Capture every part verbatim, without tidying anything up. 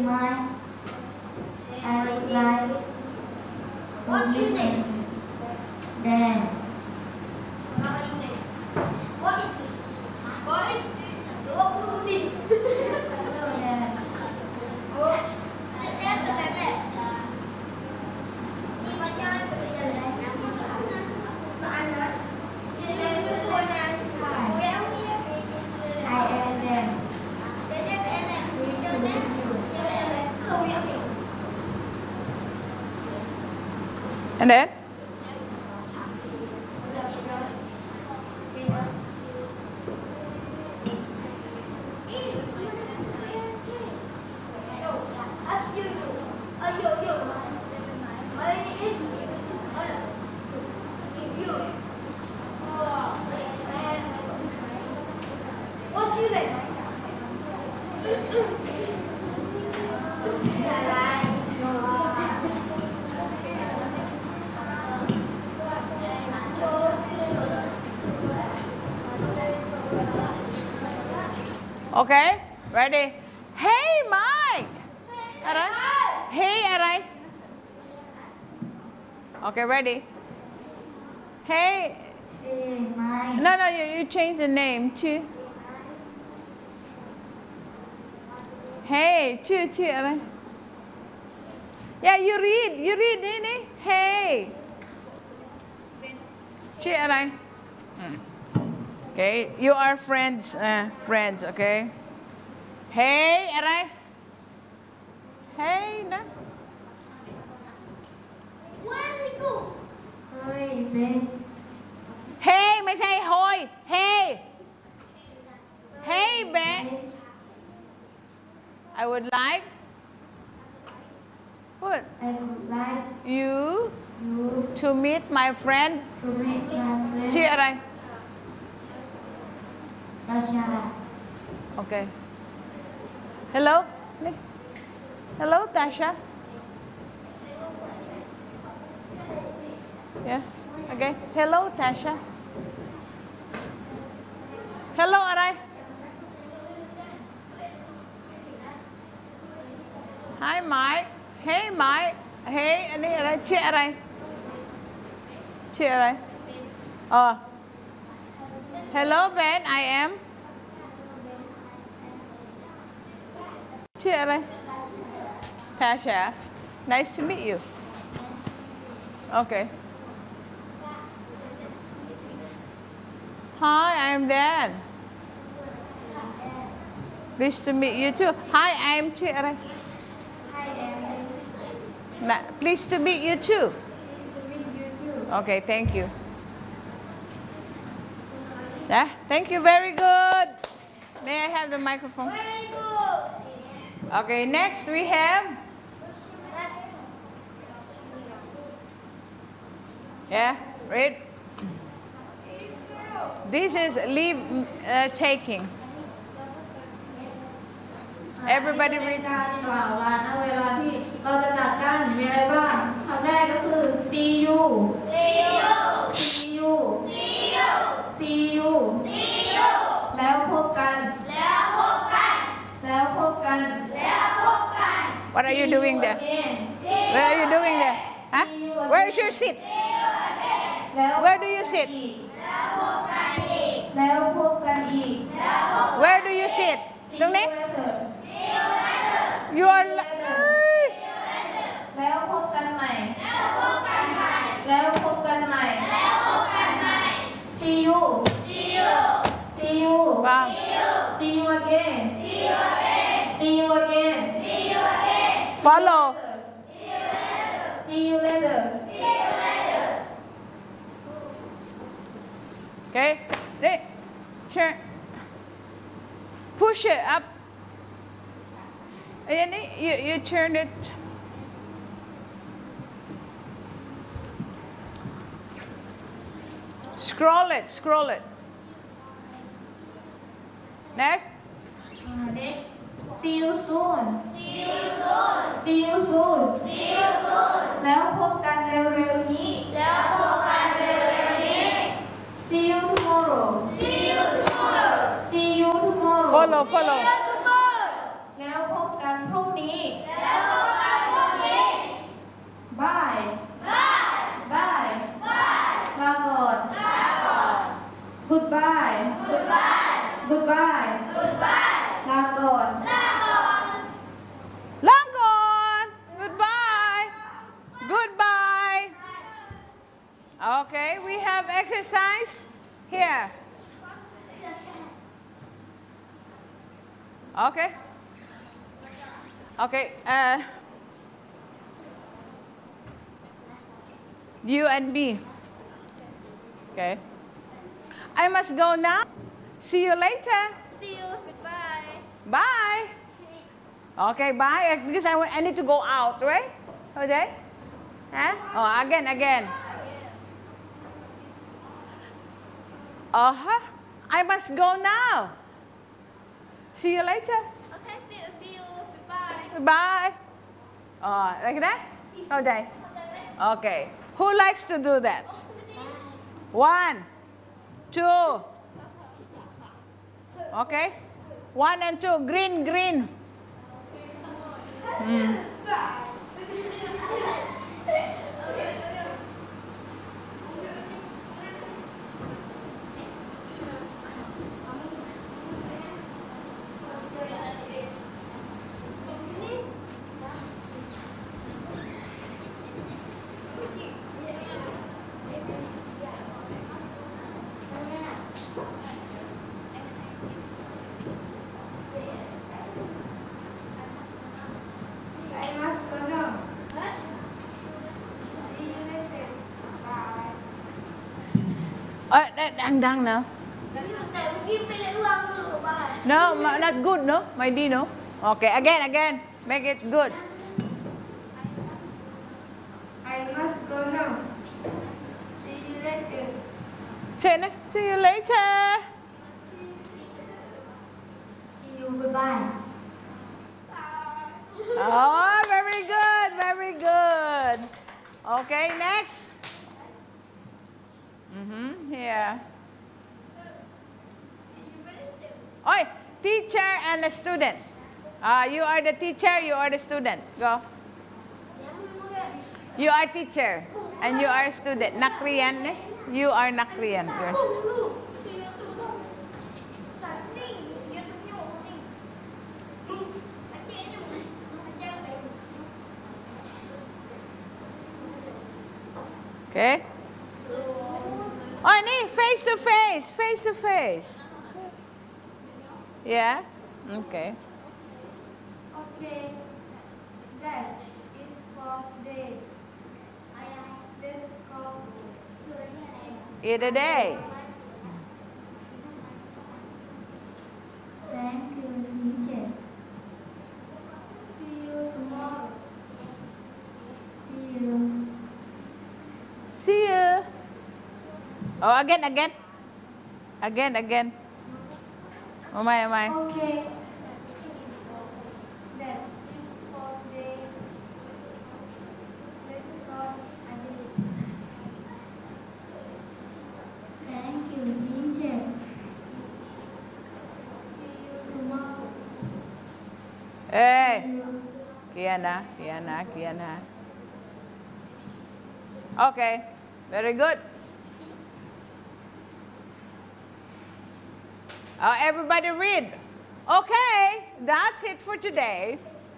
Mike. I would like. What's your name? Dan. What is this? What is this? What is this? Yeah. Oh. And then? What's your name? Okay, ready? Hey, Mike. Alright. Hey, alright. Okay, ready? Hey. Hey, Mike. No, no, you, you change the name to. Hey, to, to, alright. Yeah, you read, you read, ini. Hey. To, alright. Okay, you are friends, uh, friends, okay? Hey, alright? Hey, no? Where did he go? Hey, Ben. Hey, ไม่ใช่ Hoi. Hey. Hey, Ben. I would like. What? I would like You you to meet my friend. to meet my friend. ชื่ออะไร Tasha. Okay. Hello. Hello, Tasha. Yeah. Okay. Hello, Tasha. Hello, อะไร Hi, Mike. Hey, Mike. Hey, อันนี้อะไรชื่ออะไรชื่ออะไรอ๋อ Hello, Ben. I am. ชื่ออะไร Tasha. Nice to meet you. Okay. Hi, I'm Dan. Pleased to meet you too. Hi, I'm ชื่ออะไร Hi, Erin. Na- Pleased to meet you too. Nice to meet you too. Okay, thank you. Yeah, thank you. Very good. May I have the microphone? Very good. Okay, next we have. Yeah, read. This is leave uh, taking. Everybody read. การกล่าวลาณเวลาที่เราจะจากกันมีอะไรบ้างคำแรกก็คือ see you see you see you see you see you see you แล้วพบกันแล้วพบกันแล้วพบกันแล้วพบกัน What are you doing there? Where are you doing there? Huh? Where is your seat? Where do you sit? แล้วพบกันอีกแล้วพบกันอีก Where do you sit? ตรงนี้ You are. แล้วพบกันใหม่แล้วพบกันใหม่แล้วพบกันใหม่แล้วพบกันใหม่ see you see you see you Wow. see you again see you again see you again see you again Follow. see you later see you later Okay. Ready? Turn. Push it up. And then you, you turn it. Scroll it, scroll it. Next. next see you soon see you soon see you soon see you soon แล้วพบกันเร็วๆนี้แล้วพบกันเร็วๆนี้ see you tomorrow see you tomorrow see you tomorrow Follow, follow. แล้วพบกันพรุ่งนี้ exercise here. Okay. Okay. Uh, you and me. Okay. I must go now. See you later. See you. Goodbye. Bye. Okay, bye. Because I, I need to go out, right? Okay? Huh? Oh, again, again. Uh-huh. I must go now. See you later. Okay, see you. See you. Goodbye. Bye. Oh, like that? Okay. Okay. Who likes to do that? One, two. Okay? One and two. Green, green. Mm. Uh, I'm done now. No, not good, no? My D, no? Okay, again, again. Make it good. I must go now. See you later. Say it. See you later. See you. Goodbye. Oh, very good, very good. Okay, next. Mm-hmm, here. Oi, teacher and a student. Uh, you are the teacher, you are the student. Go. You are teacher and you are a student. Nakriyan, eh? You are Nakriyan. You're st- Okay. Oh, nee, face to face, face to face. Yeah? Okay. Okay. That is for today. This call. Eat a day. Thank you, teacher. See you tomorrow. See you. See you. Oh, again, again. Again, again. Oh my, oh my. Okay. That is for today. Let's go again. Thank you, teacher. See you tomorrow. Hey. See you. Kiana, Kiana, Kiana. Okay, very good. Uh, everybody read. Okay, that's it for today.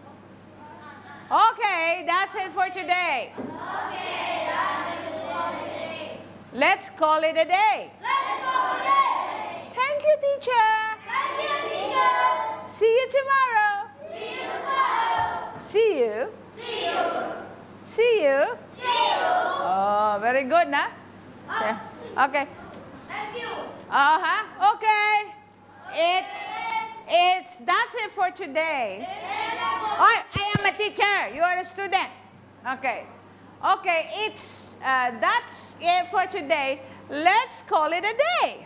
Okay, that's it for today. Okay, that is for today. Let's call it a day. Let's go today. Thank you, teacher. Thank you, teacher. See you tomorrow. See you tomorrow. See you. See you. See you. See you. Oh, very good, nah? Okay. Okay. Thank you. Uh-huh. Okay. It's, it's, that's it for today. Oh, I am a teacher. You are a student. Okay. Okay, it's, uh, that's it for today. Let's call it a day.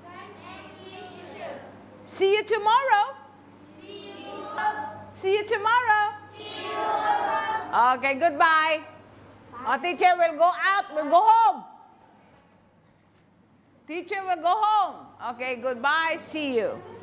See you tomorrow. See you. See you tomorrow. See you. Okay, goodbye. Our teacher will go out, will go home. Teacher will go home. Okay, goodbye. See you.